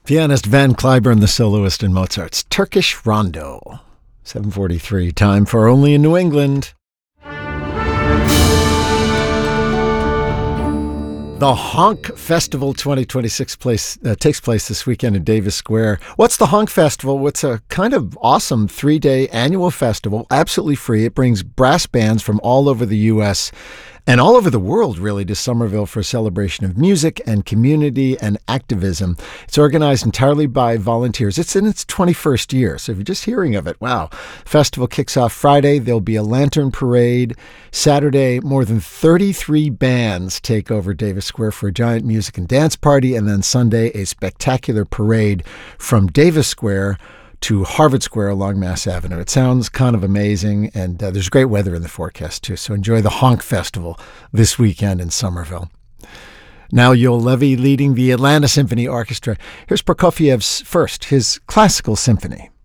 Pianist Van Cliburn, the soloist in Mozart's Turkish Rondo. 7:43, time for Only in New England. The Honk Festival 2026 takes place this weekend in Davis Square. What's the Honk Festival? It's a kind of awesome 3-day annual festival, absolutely free. It brings brass bands from all over the U.S. and all over the world, really, to Somerville for a celebration of music and community and activism. It's organized entirely by volunteers. It's in its 21st year, so if you're just hearing of it, wow. Festival kicks off Friday. There'll be a lantern parade. Saturday, more than 33 bands take over Davis Square for a giant music and dance party, and then Sunday, a spectacular parade from Davis Square to Harvard Square along Mass Avenue. It sounds kind of amazing, and there's great weather in the forecast, too. So enjoy the Honk Festival this weekend in Somerville. Now Yoel Levy leading the Atlanta Symphony Orchestra. Here's Prokofiev's first, his classical symphony.